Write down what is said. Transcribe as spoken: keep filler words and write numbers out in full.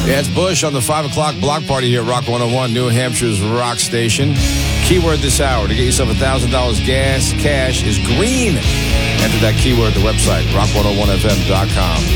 Yeah, it's Bush on the five o'clock block party here at Rock one oh one, New Hampshire's rock station. Keyword this hour to get yourself one thousand dollars gas cash is green. Enter that keyword at the website, rock one oh one f m dot com.